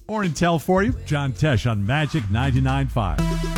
More intel for you. John Tesh on Magic 99.5.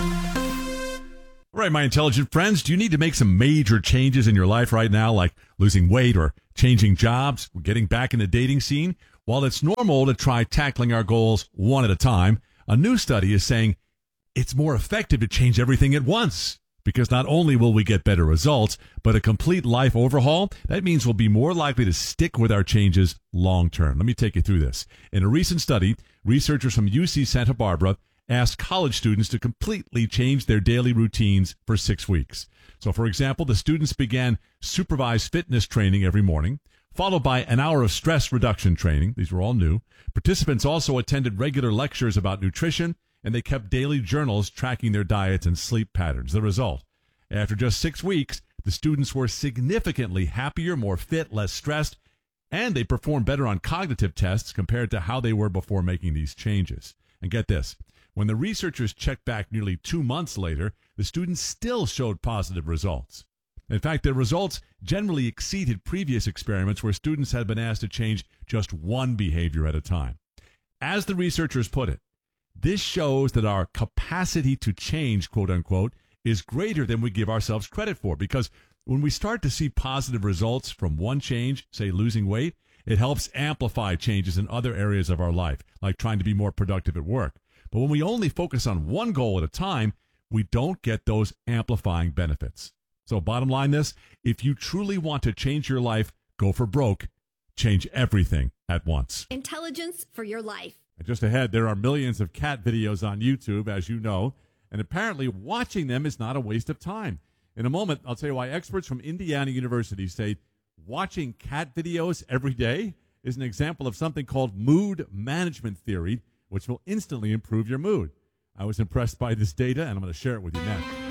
All right, my intelligent friends, do you need to make some major changes in your life right now, like losing weight or changing jobs or getting back in the dating scene? While it's normal to try tackling our goals one at a time, a new study is saying it's more effective to change everything at once. Because not only will we get better results, but a complete life overhaul, that means we'll be more likely to stick with our changes long term. Let me take you through this. In a recent study, researchers from UC Santa Barbara asked college students to completely change their daily routines for 6 weeks. So, for example, the students began supervised fitness training every morning, followed by an hour of stress reduction training. These were all new. Participants also attended regular lectures about nutrition, and they kept daily journals tracking their diets and sleep patterns. The result, after just 6 weeks, the students were significantly happier, more fit, less stressed, and they performed better on cognitive tests compared to how they were before making these changes. And get this, when the researchers checked back nearly 2 months later, the students still showed positive results. In fact, their results generally exceeded previous experiments where students had been asked to change just one behavior at a time. As the researchers put it, this shows that our capacity to change, quote unquote, is greater than we give ourselves credit for, because when we start to see positive results from one change, say losing weight, it helps amplify changes in other areas of our life, like trying to be more productive at work. But when we only focus on one goal at a time, we don't get those amplifying benefits. So bottom line this, if you truly want to change your life, go for broke, change everything at once. Intelligence for your life. And just ahead, there are millions of cat videos on YouTube, as you know, and apparently watching them is not a waste of time. In a moment, I'll tell you why experts from Indiana University say watching cat videos every day is an example of something called mood management theory, which will instantly improve your mood. I was impressed by this data, and I'm going to share it with you next.